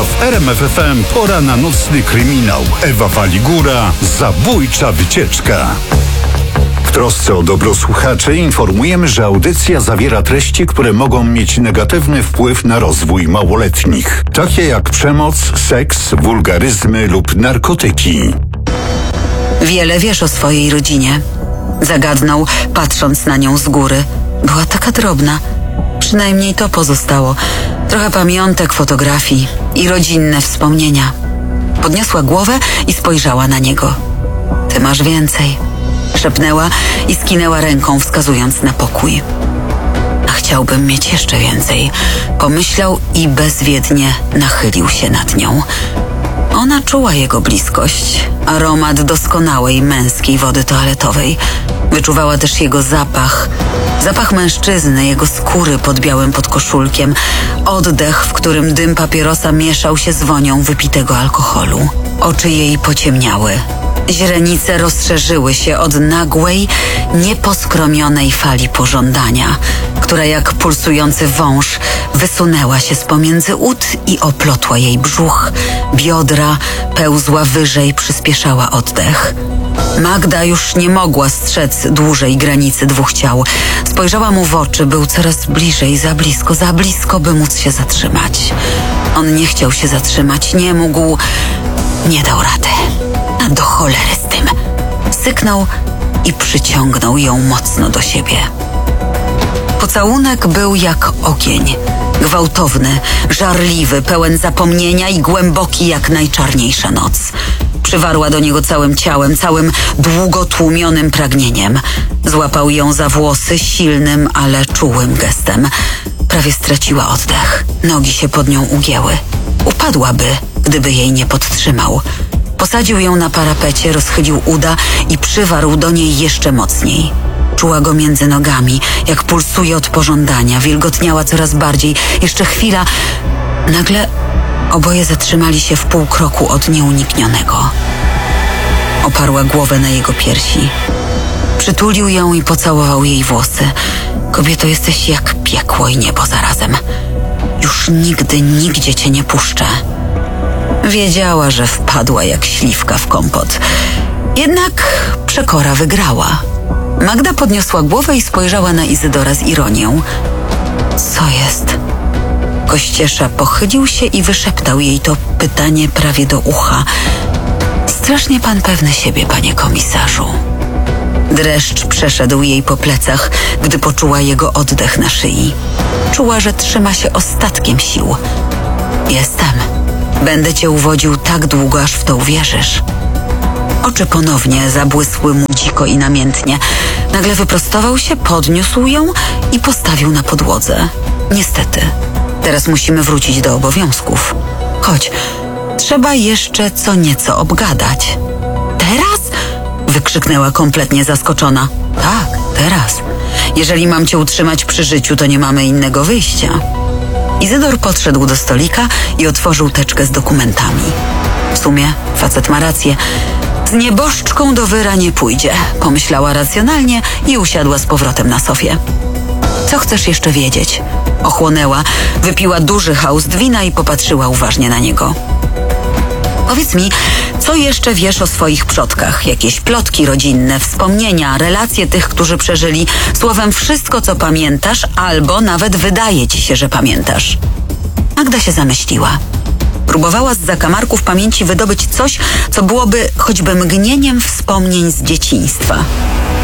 W RMF FM pora na nocny kryminał. Ewa Waligura, zabójcza wycieczka. W trosce o dobro słuchaczy informujemy, że audycja zawiera treści, które mogą mieć negatywny wpływ na rozwój małoletnich. Takie jak przemoc, seks, wulgaryzmy lub narkotyki. Wiele wiesz o swojej rodzinie. Zagadnął, patrząc na nią z góry. Była taka drobna. Przynajmniej to pozostało. Trochę pamiątek, fotografii i rodzinne wspomnienia. Podniosła głowę i spojrzała na niego. Ty masz więcej. Szepnęła i skinęła ręką, wskazując na pokój. A chciałbym mieć jeszcze więcej. Pomyślał i bezwiednie nachylił się nad nią. Ona czuła jego bliskość, aromat doskonałej męskiej wody toaletowej. Wyczuwała też jego zapach. Zapach mężczyzny, jego skóry pod białym podkoszulkiem. Oddech, w którym dym papierosa mieszał się z wonią wypitego alkoholu. Oczy jej pociemniały. Źrenice rozszerzyły się od nagłej, nieposkromionej fali pożądania, która jak pulsujący wąż wysunęła się z pomiędzy ud i oplotła jej brzuch. Biodra pełzła wyżej, przyspieszała oddech. Magda już nie mogła strzec dłużej granicy dwóch ciał. Spojrzała mu w oczy, był coraz bliżej, za blisko, by móc się zatrzymać. On nie chciał się zatrzymać, nie mógł, nie dał rady. A do cholery z tym. Syknął i przyciągnął ją mocno do siebie. Pocałunek był jak ogień. Gwałtowny, żarliwy, pełen zapomnienia i głęboki jak najczarniejsza noc. Przywarła do niego całym ciałem, całym długo tłumionym pragnieniem. Złapał ją za włosy silnym, ale czułym gestem. Prawie straciła oddech. Nogi się pod nią ugięły. Upadłaby, gdyby jej nie podtrzymał. Posadził ją na parapecie, rozchylił uda i przywarł do niej jeszcze mocniej. Czuła go między nogami, jak pulsuje od pożądania, wilgotniała coraz bardziej. Jeszcze chwila. Nagle oboje zatrzymali się w pół kroku od nieuniknionego. Oparła głowę na jego piersi. Przytulił ją i pocałował jej włosy. Kobieto, jesteś jak piekło i niebo zarazem. Już nigdy, nigdzie cię nie puszczę. Wiedziała, że wpadła jak śliwka w kompot. Jednak przekora wygrała. Magda podniosła głowę i spojrzała na Izydora z ironią. Co jest? Kościesza pochylił się i wyszeptał jej to pytanie prawie do ucha. Strasznie pan pewny siebie, panie komisarzu. Dreszcz przeszedł jej po plecach, gdy poczuła jego oddech na szyi. Czuła, że trzyma się ostatkiem sił. Jestem. Będę cię uwodził tak długo, aż w to uwierzysz. Oczy ponownie zabłysły mu dziko i namiętnie. Nagle wyprostował się, podniósł ją i postawił na podłodze. Niestety, teraz musimy wrócić do obowiązków. Chodź, trzeba jeszcze co nieco obgadać. Teraz? Wykrzyknęła kompletnie zaskoczona. Tak, teraz. Jeżeli mam cię utrzymać przy życiu, to nie mamy innego wyjścia. Izydor podszedł do stolika i otworzył teczkę z dokumentami. W sumie facet ma rację. Z nieboszczką do wyra nie pójdzie, pomyślała racjonalnie i usiadła z powrotem na sofie. Co chcesz jeszcze wiedzieć? Ochłonęła, wypiła duży haust wina i popatrzyła uważnie na niego. Powiedz mi, co jeszcze wiesz o swoich przodkach? Jakieś plotki rodzinne, wspomnienia, relacje tych, którzy przeżyli, słowem wszystko, co pamiętasz, albo nawet wydaje ci się, że pamiętasz. Magda się zamyśliła. Próbowała z zakamarków pamięci wydobyć coś, co byłoby choćby mgnieniem wspomnień z dzieciństwa.